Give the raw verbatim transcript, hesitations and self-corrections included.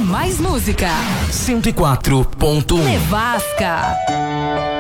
mais música. cento e quatro ponto um. Nevasca.